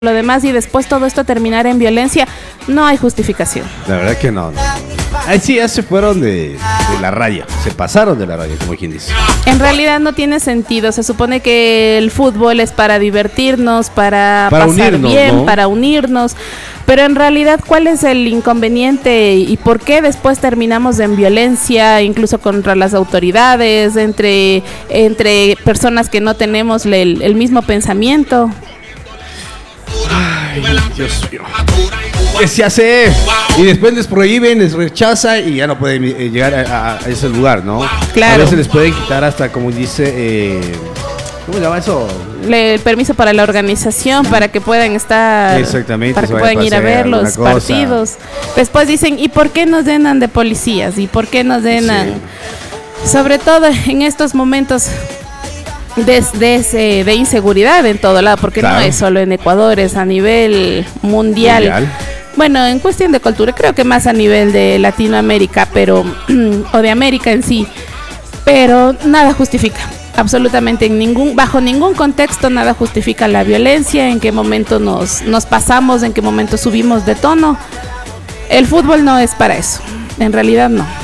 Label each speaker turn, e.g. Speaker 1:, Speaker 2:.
Speaker 1: lo demás y después todo esto terminar en violencia, no hay justificación.
Speaker 2: La verdad que no. Ahí sí ya se fueron de la raya, se pasaron de la raya, como quien dice.
Speaker 1: En realidad no tiene sentido, se supone que el fútbol es para divertirnos, para pasar
Speaker 2: unirnos,
Speaker 1: bien,
Speaker 2: ¿no?
Speaker 1: para unirnos, pero en realidad ¿cuál es el inconveniente y por qué después terminamos en violencia, incluso contra las autoridades, entre personas que no tenemos el mismo pensamiento?
Speaker 2: Ay, Dios mío. ¿Qué se hace? Y después les prohíben, les rechaza y ya no pueden llegar a ese lugar, ¿no?
Speaker 1: Claro.
Speaker 2: A veces les pueden quitar hasta, como dice, ¿cómo se llama eso?
Speaker 1: El permiso para la organización, para que puedan estar,
Speaker 2: Exactamente,
Speaker 1: para que
Speaker 2: se vaya
Speaker 1: puedan
Speaker 2: a
Speaker 1: ir a
Speaker 2: pasear,
Speaker 1: ver los
Speaker 2: alguna cosa.
Speaker 1: partidos. Después dicen, ¿y por qué nos llenan de policías? ¿Y por qué nos llenan?
Speaker 2: Sí.
Speaker 1: Sobre todo en estos momentos de inseguridad en todo lado, porque
Speaker 2: Claro.
Speaker 1: no es solo en Ecuador, es a nivel mundial. Bueno, en cuestión de cultura, creo que más a nivel de Latinoamérica, pero o de América en sí, pero nada justifica. Absolutamente bajo ningún contexto nada justifica la violencia, en qué momento nos pasamos, en qué momento subimos de tono. El fútbol no es para eso, en realidad no.